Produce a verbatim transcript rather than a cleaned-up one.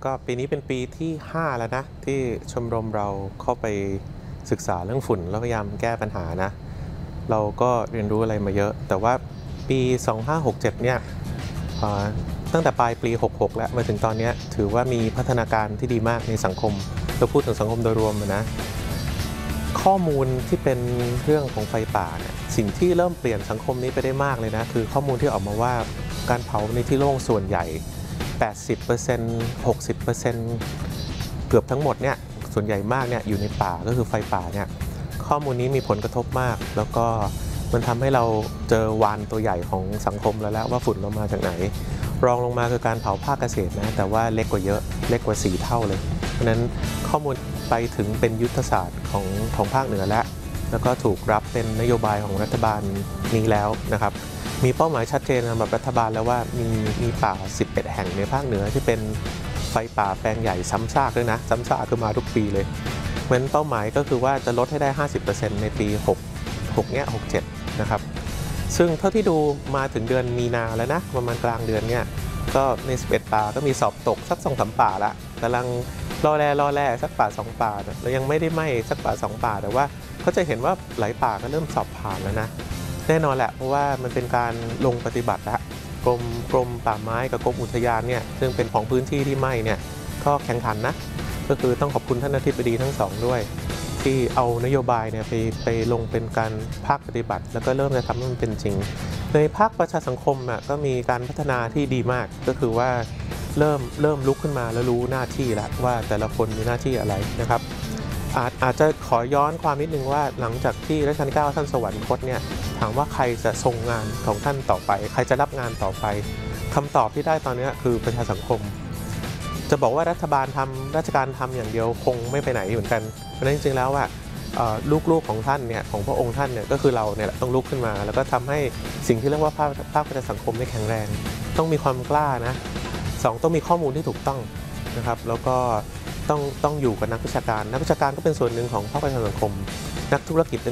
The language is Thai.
ก็ปีนี้เป็นปีที่ห้าแล้วนะที่ชมรมเราเข้าไปศึกษาเรื่องฝุ่นแล้วพยายามแก้ปัญหานะเราก็เรียนรู้อะไรมาเยอะแต่ว่าปีสองพันห้าร้อยหกสิบเจ็ดเนี่ยตั้งแต่ปลายปีหกสิบหกแล้วมาถึงตอนนี้ถือว่ามีพัฒนาการที่ดีมากในสังคมเราพูดถึงสังคมโดยรวมนะข้อมูลที่เป็นเรื่องของไฟป่าเนี่ยสิ่งที่เริ่มเปลี่ยนสังคมนี้ไปได้มากเลยนะคือข้อมูลที่ออกมาว่าการเผาในที่โล่งส่วนใหญ่ แปดสิบเปอร์เซ็นต์ หกสิบเปอร์เซ็นต์ เกือบทั้งหมดเนี่ยส่วนใหญ่มากเนี่ยอยู่ในป่าก็คือไฟป่าเนี่ยข้อมูลนี้มีผลกระทบมากแล้วก็มันทำให้เราเจอวานตัวใหญ่ของสังคมแล้วแหละว่าฝุ่นเรามาจากไหนรองลงมาคือการเผาภาคเกษตรนะแต่ว่าเล็กกว่าเยอะเล็กกว่าสี่เท่าเลยเพราะนั้นข้อมูลไปถึงเป็นยุทธศาสตร์ของของภาคเหนือแล้วแล้วก็ถูกรับเป็นนโยบายของรัฐบาลนี้แล้วนะครับมีเป้าหมายชัดเจนสำหรับรัฐบาลแล้วว่ามีมีป่าสิบเอ็ดแห่งในภาคเหนือที่เป็นไฟป่าแปลงใหญ่ซ้ำซากด้วยนะซ้ำซากคือมาทุกปีเลยเพราะฉะนั้นเป้าหมายก็คือว่าจะลดให้ได้ ห้าสิบเปอร์เซ็นต์ ในปีหก หกเนี้ยหกเจ็ดนะครับซึ่งเท่าที่ดูมาถึงเดือนมีนาแล้วนะประมาณกลางเดือนเนี่ยก็ในสิบเอ็ดป่าก็มีสอบตกสัก สองถึงสาม ป่าละกำลังรอแลรอแลสักป่าสองป่าแล้วยังไม่ได้ไหม้สักป่าสองป่าแต่ว่าเขาจะเห็นว่าหลายป่าก็เริ่มสอบผ่านแล้วนะแน่นอนแหละเพราะว่ามันเป็นการลงปฏิบัติแล้วกรมกรมป่าไม้กับกรมอุทยานเนี่ยซึ่งเป็นของพื้นที่ที่ไหม้เนี่ยก็แข่งขันนะก็คือต้องขอบคุณท่านอธิบดีทั้งสองด้วยที่เอานโยบายเนี่ยไปไปลงเป็นการภาคปฏิบัติแล้วก็เริ่มจะทำให้มันเป็นจริงในภาคประชาสังคมอ่ะก็มีการพัฒนาที่ดีมากก็คือว่าเริ่มเริ่มลุกขึ้นมาแล้วรู้หน้าที่แล้วว่าแต่ละคนมีหน้าที่อะไรนะครับอาจอาจจะขอย้อนความนิดนึงว่าหลังจากที่รัชกาลที่เก้าท่านสวรรคตเนี่ยถามว่าใครจะทรงงานของท่านต่อไปใครจะรับงานต่อไปคำตอบที่ได้ตอนนี้คือประชาสังคมจะบอกว่ารัฐบาลทำราชการทำอย่างเดียวคงไม่ไปไหนเหมือนกันเพราะฉะนั้นจริงๆแล้วว่าลูกๆของท่านเนี่ยของพระองค์ท่านเนี่ยก็คือเราเนี่ยต้องลุกขึ้นมาแล้วก็ทำให้สิ่งที่เรียกว่าภาคภาคประชาสังคมได้แข็งแรงต้องมีความกล้านะสองต้องมีข้อมูลที่ถูกต้องนะครับแล้วก็ต้องต้องอยู่กับนักวิชาการนักวิชาการก็เป็นส่วนหนึ่งของภาคประชาสังคมนักธุรกิจเป็น